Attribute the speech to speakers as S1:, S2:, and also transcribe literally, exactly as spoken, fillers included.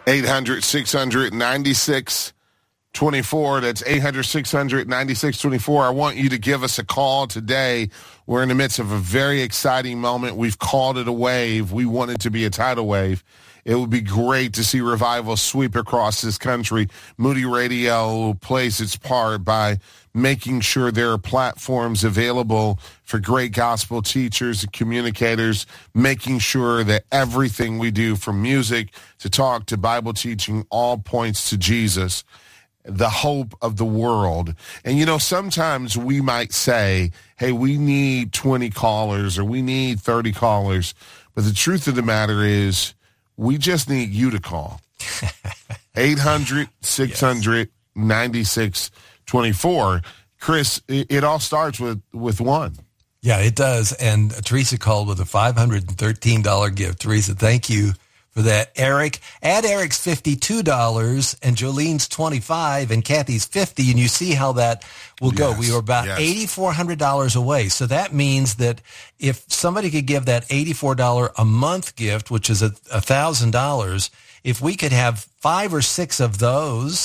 S1: eight hundred, six hundred, ninety-six twenty-four. That's eight hundred, six hundred, ninety-six twenty-four. I want you to give us a call today. We're in the midst of a very exciting moment. We've called it a wave. We want it to be a tidal wave. It would be great to see revival sweep across this country. Moody Radio plays its part by making sure there are platforms available for great gospel teachers and communicators, making sure that everything we do, from music to talk to Bible teaching, all points to Jesus, the hope of the world. And, you know, sometimes we might say, hey, we need twenty callers or we need thirty callers. But the truth of the matter is, we just need you to call. eight hundred, six hundred, ninety-six twenty-four. Chris, it, it all starts with, with one.
S2: Yeah, it does. And Teresa called with a five hundred thirteen dollars gift. Teresa, thank you for that. Eric, add Eric's fifty-two dollars and Jolene's twenty-five dollars and Kathy's fifty dollars, and you see how that will go.
S1: Yes,
S2: we are about
S1: yes.
S2: eight thousand four hundred dollars away. So that means that if somebody could give that eighty-four dollars a month gift, which is a one thousand dollars, if we could have five or six of those,